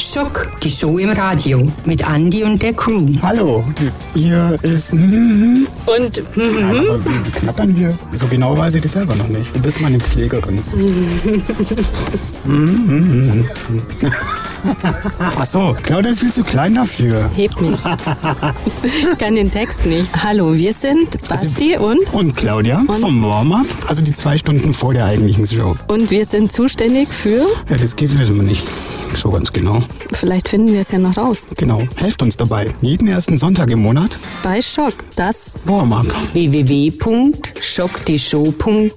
Schock, die Show im Radio mit Andi und der Crew. Hallo, hier ist... Und... Aber wie knattern wir? So genau weiß ich das selber noch nicht. Du bist meine Pflegerin. Ach so, Claudia ist viel zu klein dafür. Hebt mich. Kann den Text nicht. Hallo, wir sind Basti Und Claudia vom Warm-Up, also die 2 Stunden vor der eigentlichen Show. Und wir sind zuständig für... Ja, das geht wissen wir nicht so ganz genau. Vielleicht finden wir es ja noch raus. Genau, helft uns dabei. Jeden ersten Sonntag im Monat Bei Schock, das Warm-Up. www.schockdeshow.de